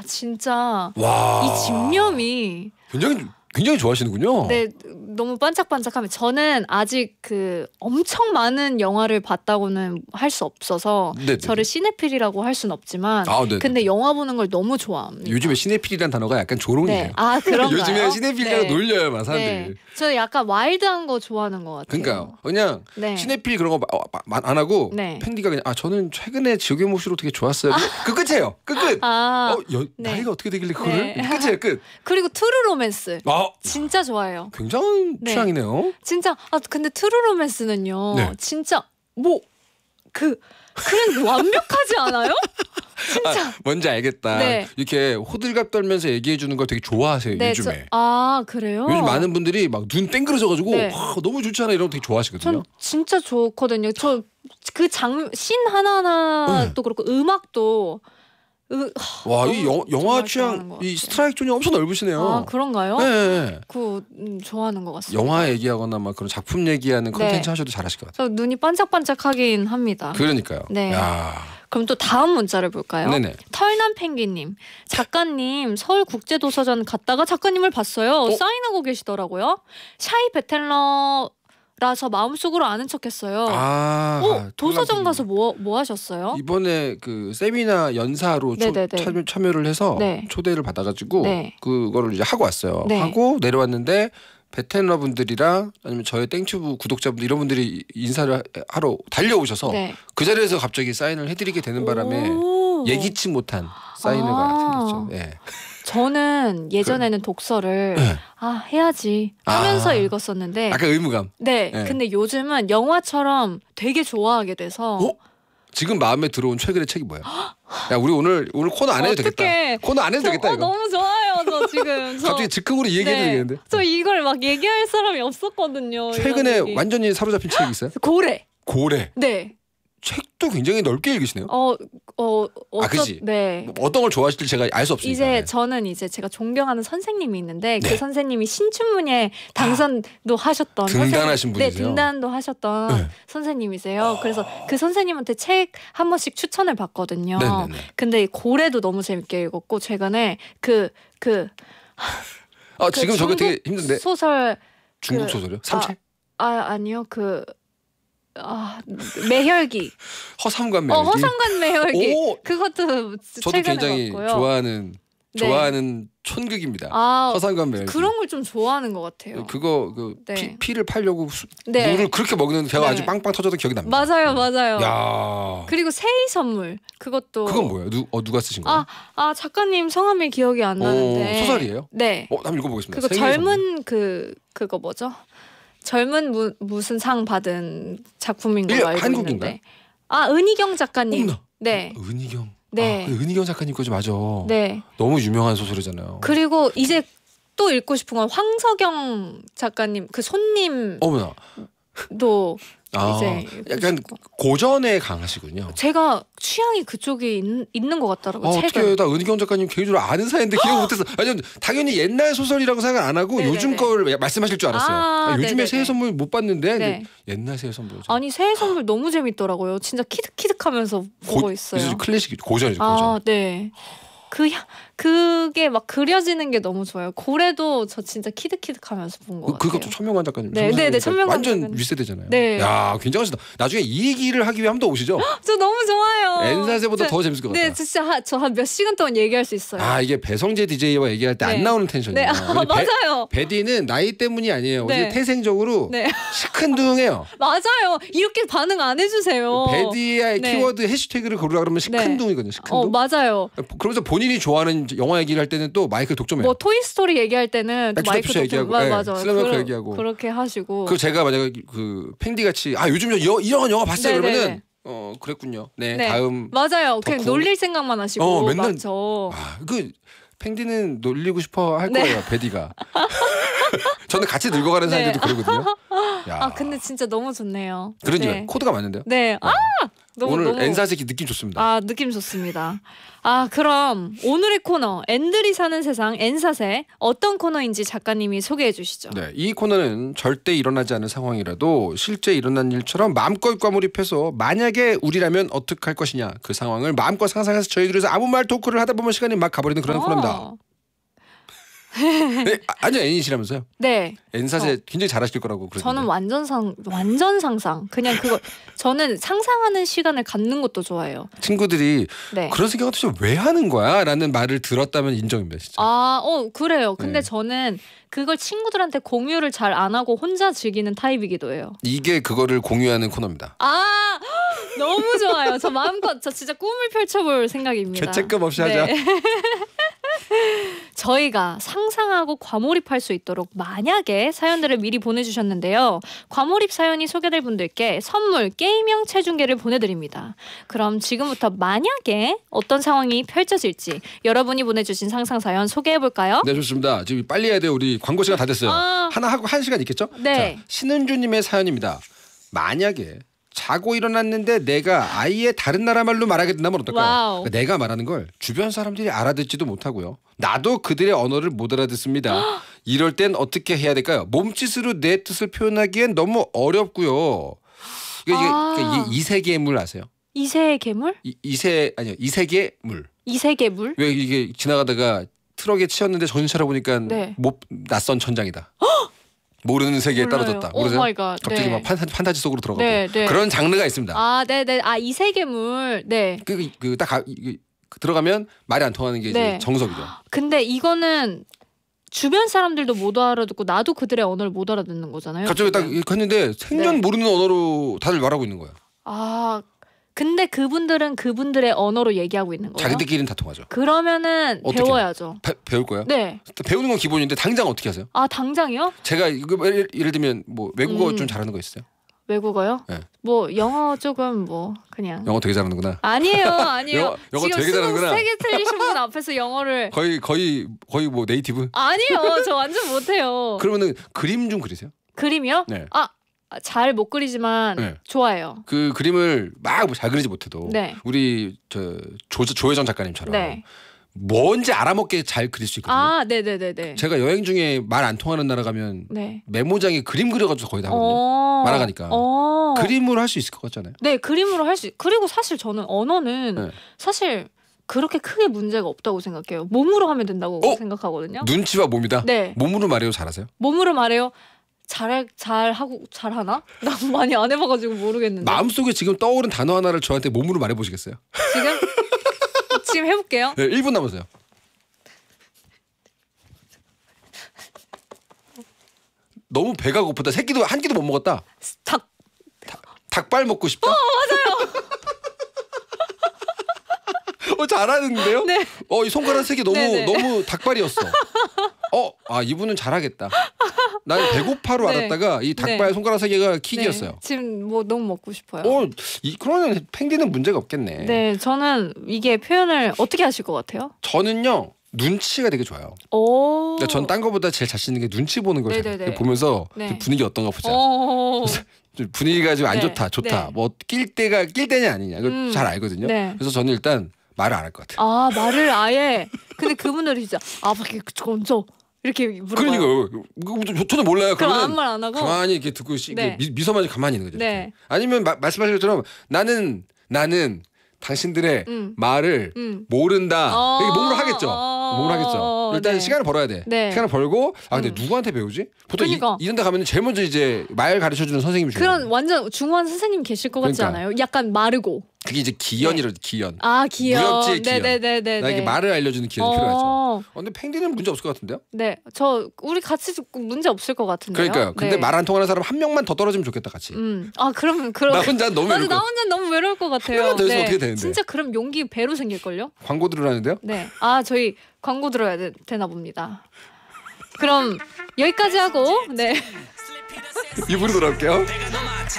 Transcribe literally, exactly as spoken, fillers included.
진짜 와. 이 집념이 굉장히 굉장히 좋아하시는군요. 네, 너무 반짝반짝하면 저는 아직 그 엄청 많은 영화를 봤다고는 할 수 없어서 네네네. 저를 시네필이라고 할 수는 없지만 아, 근데 영화 보는 걸 너무 좋아합니다. 요즘에 시네필이라는 단어가 약간 조롱이에요. 네. 아, 그런가요? 요즘에 시네필이라고 네. 놀려요, 막 사람들이. 네. 저 약간 와일드한 거 좋아하는 것 같아요. 그러니까요. 그냥 네. 시네필 그런 거 안 하고 네. 팬디가 그냥 아 저는 최근에 지옥의 모시로 되게 좋았어요. 그 끝이에요. 끝 끝. 아, 어, 여, 네. 나이가 어떻게 되길래 그거를 네. 끝이에요. 끝. 그리고 트루 로맨스 아, 진짜 좋아해요. 굉장한 네. 취향이네요. 진짜 아 근데 트루 로맨스는요. 네. 진짜 뭐 그 그냥 완벽하지 않아요? 진짜. 아, 뭔지 알겠다. 네. 이렇게 호들갑 떨면서 얘기해 주는 걸 되게 좋아하세요. 네, 요즘에. 저, 아 그래요? 요즘 많은 분들이 막 눈 땡그러져가지고 네. 와, 너무 좋잖아 이런 거 되게 좋아하시거든요. 전 진짜 좋거든요. 저 그 장 신 하나하나도 네. 그렇고 음악도 으, 와, 이 너무 영화 정말 좋아하는 취향 것 이 같아요. 스트라이크 존이 엄청 넓으시네요. 아 그런가요? 네, 네, 네. 그 음, 좋아하는 것 같습니다. 영화 얘기하거나 막 그런 작품 얘기하는 네. 컨텐츠 하셔도 잘하실 것 같아요. 저 눈이 반짝반짝하긴 합니다. 그러니까요. 네. 야. 그럼 또 다음 문자를 볼까요? 네네. 털난 펭귄님, 작가님 서울국제도서관 갔다가 작가님을 봤어요. 어? 사인하고 계시더라고요. 샤이 베텔러라서 마음속으로 아는 척했어요. 아, 어, 도서관 털난 가서 뭐 뭐 하셨어요? 이번에 그 세미나 연사로 초, 네네네. 참여, 참여를 해서 네. 초대를 받아가지고 네. 그거를 이제 하고 왔어요. 네. 하고 내려왔는데 베테너 분들이랑 아니면 저희 땡튜브 구독자분들 이런 분들이 인사를 하러 달려오셔서 네. 그 자리에서 갑자기 사인을 해드리게 되는 바람에 오. 예기치 못한 사인회가 아. 생겼죠. 예. 저는 예전에는 독서를 네. 아 해야지 하면서 아. 읽었었는데 약간 의무감. 네. 네. 근데 요즘은 영화처럼 되게 좋아하게 돼서 어? 지금 마음에 들어온 최근의 책이 뭐야? 야 우리 오늘 오늘 코너 안 해도 어떡해. 되겠다. 코너 안 해도 저, 되겠다 어, 이거. 너무 좋아요. 저 지금 저, 갑자기 즉흥으로 얘기해도 네. 되겠는데. 저 이걸 막 얘기할 사람이 없었거든요. 최근에 이런 얘기. 완전히 사로잡힌 책이 있어요? 고래. 고래. 네. 책도 굉장히 넓게 읽으시네요. 어, 어, 어쩌, 아, 그치? 네. 뭐 어떤 걸 좋아하실지 제가 알 수 없으니까. 이제 네. 저는 이제 제가 존경하는 선생님이 있는데 네. 그 선생님이 신춘문예 당선도 하셨던 등단하신 선생님- 분이세요? 네, 등단도 하셨던 네. 선생님이세요. 그래서 그 선생님한테 책 한 번씩 추천을 받거든요. 네네네. 근데 이 고래도 너무 재밌게 읽었고 최근에 그 그 아 그 지금 저게 되게 중국 힘든데. 소설 중국 그- 소설이요? 삼체? 아 아니요 그 아, 매혈기. 허삼관 어 매일기. 허상관 매혈기. 오! 그것도 저도 최근에 굉장히 봤고요. 좋아하는 네. 좋아하는 촌극입니다. 아 허상관 매일기. 그런 걸 좀 좋아하는 것 같아요. 그거 그 네. 피, 피를 팔려고 수, 네. 물을 그렇게 먹는 배가 네. 아주 빵빵 터졌던 기억이 납니다. 맞아요, 맞아요. 야. 그리고 새이 선물 그것도 그건 뭐예요? 누, 어, 누가 쓰신 거예요? 아, 아 작가님 성함이 기억이 안 나는데 오, 소설이에요? 네. 어, 한번 읽어보겠습니다. 그거 생일 젊은 선물. 그 그거 뭐죠? 젊은 무, 무슨 상 받은 작품인 걸로 예, 알고 한국인가요? 있는데 아 은희경 작가님 어머나. 네. 은희경. 네. 아, 은희경 작가님 거죠, 맞아. 네. 너무 유명한 소설이잖아요. 그리고 이제 또 읽고 싶은 건 황석영 작가님 그 손님도 어머나. 아, 이제 읽고 약간 싶고. 고전에 강하시군요. 제가 취향이 그쪽에 있, 있는 것 같더라고요. 아, 책은. 어떻게 나 은희경 작가님 개인적으로 아는 사이인데 기억 못해서 아니 당연히 옛날 소설이라고 생각 안 하고 네네네. 요즘 걸 말씀하실 줄 알았어요. 아, 아, 요즘에 네네네. 새해 선물 못 봤는데 네. 옛날 새해 선물 아니 새해 선물 너무 재밌더라고요. 진짜 키득키득하면서 보고 있어요. 클래식 고전이죠. 고전. 아, 네. 그 향- 그게 막 그려지는 게 너무 좋아요. 고래도 저 진짜 키득키득하면서 본 것 그, 같아요. 그것도 천명관 작가님. 네, 네, 네, 천명관 완전 작가님. 윗세대잖아요. 네. 야, 굉장하시다. 나중에 이 얘기를 하기 위해 한 번 더 오시죠. 저 너무 좋아요. 엔사세보다 저- 더 재밌을 것 같다. 네, 진짜 저 한 몇 시간 동안 얘기할 수 있어요. 아, 이게 배성재 디제이와 얘기할 때 안 네. 나오는 텐션이에요. 네, 아, 맞아요. 베디는 나이 때문이 아니에요. 네. 이게 태생적으로 네, 시큰둥해요. 맞아요. 이렇게 반응 안 해주세요. 베디의 네. 키워드 해시태그를 고르라 그러면 시큰둥이거든요. 시큰둥. 어, 맞아요. 그러면서 본인이 좋아하는 영화 얘기를 할 때는 또 마이크를 독점해요. 뭐 토이스토리 얘기할 때는 또 마이크 백투더 퓨처 좀 얘기하고, 네, 맞아. 슬램덩크 그러- 얘기하고. 그렇게 하시고. 그 제가 만약에 그 팽디 같이 아 요즘 저 여- 이런 영화 봤어요 네, 그러면은 네, 네. 어 그랬군요. 네, 네. 다음 맞아요. 그냥 덕후? 놀릴 생각만 하시고 어, 맨날- 맞죠. 아그 팽디는 놀리고 싶어 할 네. 거예요 베디가. 저는 같이 늙어가는 네. 사람들도 그러거든요. 야. 아 근데 진짜 너무 좋네요. 그러니까 네. 코드가 맞는데요. 네. 아 너무, 오늘 너무... 엔사색이 느낌 좋습니다. 아 느낌 좋습니다. 아 그럼 오늘의 코너 앤들이 사는 세상 엔사세 어떤 코너인지 작가님이 소개해 주시죠. 네, 이 코너는 절대 일어나지 않은 상황이라도 실제 일어난 일처럼 마음껏 과몰입해서 만약에 우리라면 어떻게 할 것이냐 그 상황을 마음껏 상상해서 저희들에서 아무 말 토크를 하다 보면 시간이 막 가버리는 그런 어. 코너입니다. 네, 아니요 N이시라면서요? 네. N사세 어. 굉장히 잘하실 거라고 그러던데. 저는 완전 상 완전 상상. 그냥 그거 저는 상상하는 시간을 갖는 것도 좋아해요. 친구들이 네. 그런 생각을 도대체 왜 하는 거야? 라는 말을 들었다면 인정입니다. 진짜. 아, 어 그래요. 근데 네. 저는 그걸 친구들한테 공유를 잘 안 하고 혼자 즐기는 타입이기도 해요. 이게 그거를 공유하는 코너입니다. 아 너무 좋아요. 저 마음껏 저 진짜 꿈을 펼쳐볼 생각입니다. 죄책감 없이 네. 하자. 저희가 상상하고 과몰입할 수 있도록 만약에 사연들을 미리 보내주셨는데요. 과몰입 사연이 소개될 분들께 선물 게임형 체중계를 보내드립니다. 그럼 지금부터 만약에 어떤 상황이 펼쳐질지 여러분이 보내주신 상상 사연 소개해볼까요? 네 좋습니다. 지금 빨리 해야 돼요. 우리 광고 시간 다 됐어요. 아. 하나 하고 한 시간 있겠죠? 네. 자, 신은주님의 사연입니다. 만약에 자고 일어났는데 내가 아예 다른 나라 말로 말하게 된다면 어떨까요? 와우. 그러니까 내가 말하는 걸 주변 사람들이 알아듣지도 못하고요. 나도 그들의 언어를 못 알아듣습니다. 이럴 땐 어떻게 해야 될까요? 몸짓으로 내 뜻을 표현하기엔 너무 어렵고요. 이게, 아. 이게 이세계물 아세요? 이세의 괴물? 이, 이세 아니요 이세계물. 이세계물? 왜 이게 지나가다가 트럭에 치였는데 정신 차려보니까 네. 못 낯선 천장이다. 모르는 세계에 몰라요. 떨어졌다. 오 모르세요? 마이 갓. 갑자기 네. 막 판타, 판타지 속으로 들어가고 네, 네. 그런 장르가 있습니다. 아, 네네. 아, 이세계물. 네. 그그딱 들어가면 말이 안 통하는 게 네. 이제 정석이죠. 근데 이거는 주변 사람들도 못 알아듣고 나도 그들의 언어를 못 알아듣는 거잖아요. 갑자기 딱 지금. 이렇게 했는데 생전 네. 모르는 언어로 다들 말하고 있는 거야. 아, 근데 그분들은 그분들의 언어로 얘기하고 있는 거예요. 자기들끼리는 다 통하죠. 그러면은 어떻게 배워야죠. 배, 배울 거예요? 네. 배우는 건 기본인데 당장 어떻게 하세요? 아, 당장이요? 제가 이거 예를, 예를 들면 뭐 외국어 음. 좀 잘하는 거 있어요? 외국어요? 네. 뭐 영어 조금 뭐 그냥. 영어 되게 잘하는구나. 아니에요, 아니에요. 영어- 영어 지금 되게 잘하는구나. 세개 틀리신 분 앞에서 영어를. 거의 거의 거의 뭐 네이티브? 아니요, 저 완전 못해요. 그러면은 그림 좀 그리세요? 그림이요? 네. 아, 잘 못 그리지만 네. 좋아해요. 그 그림을 막 잘 그리지 못해도 네. 우리 저 조, 조혜정 작가님처럼 네. 뭔지 알아먹게 잘 그릴 수 있거든요. 아, 네, 네, 네, 네. 제가 여행 중에 말 안 통하는 나라 가면 네. 메모장에 그림 그려가지고 거의 다 하거든요. 어. 말아가니까. 어. 그림으로 할 수 있을 것 같잖아요. 네, 그림으로 할 수. 그리고 사실 저는 언어는 네. 사실 그렇게 크게 문제가 없다고 생각해요. 몸으로 하면 된다고 어? 생각하거든요. 눈치와 몸이다. 네. 몸으로 말해요. 잘하세요? 몸으로 말해요. 잘, 잘 하고 잘 하나? 나 많이 안 해봐가지고 모르겠는데. 마음속에 지금 떠오른 단어 하나를 저한테 몸으로 말해 보시겠어요? 지금 지금 해볼게요. 네, 일 분 남았어요. 너무 배가 고프다. 새끼도 한 끼도 못 먹었다. 닭. 닭발 먹고 싶다. 어 맞아요. 어 잘하는데요? 네. 어이 손가락 세 개 너무 네네. 너무 닭발이었어. 어 아 이분은 잘하겠다. 난 배고파로 네. 알았다가 이 닭발 네. 손가락 세 개가 킥이었어요. 네, 지금 뭐 너무 먹고 싶어요. 어, 이 그러면 팽디는 문제가 없겠네. 네, 저는 이게 표현을 어떻게 하실 것 같아요? 저는요 눈치가 되게 좋아요. 오. 그러니까 전 딴 거보다 제일 자신 있는 게 눈치 보는 걸 네네네. 잘해요. 보면서 네. 분위기 어떤가 보자. 오. 좀 분위기가 좀 안 네. 좋다, 좋다. 네. 뭐 낄 때가 낄 때냐 아니냐 이거 음. 잘 알거든요. 네. 그래서 저는 일단 말을 안 할 것 같아요. 아, 말을 아예. 근데 그분들이 진짜 아, 밖에 먼저 이렇게 물어봐요. 그러니까 저는 몰라요. 그럼 그러면 아무 말 안 하고. 가만히 이렇게 듣고 시, 네. 미, 미소만 가만히 있는 거죠. 네. 이렇게. 아니면 마, 말씀하신 것처럼 나는 나는 당신들의 음. 말을 음. 모른다. 어. 이게 몸으로 하겠죠. 어. 몸으로 하겠죠. 일단 네. 시간을 벌어야 돼. 네. 시간을 벌고 아 근데 음. 누구한테 배우지? 보통 그러니까. 이, 이런 데 가면 제일 먼저 이제 말 가르쳐 주는 선생님이 중요해요. 그런 완전 중후한 선생님 계실 것 같지 그러니까. 않아요? 약간 마르고. 그게 이제 기연이라 기연. 아, 귀여워. 무협지의 기연. 네네네네. 나에게 말을 알려주는 기연이 어. 필요하죠. 어, 근데 팽디는 문제 없을 것 같은데요? 네, 저 우리 같이 듣고 문제 없을 것 같은데요. 그러니까요. 근데 네. 말 안 통하는 사람 한 명만 더 떨어지면 좋겠다 같이. 음, 아 그러면 그럼 나 혼자 너무 맞아, 외로울 나 것 혼자 너무 외로울 것 같아요. 명만 더 있으면 어떻게 되는데? 진짜 그럼 용기 배로 생길 걸요? 광고 들으라는데요? 네, 아 저희 광고 들어야 되, 되나 봅니다. 그럼 여기까지 하고 네. 이부로 돌아올게요.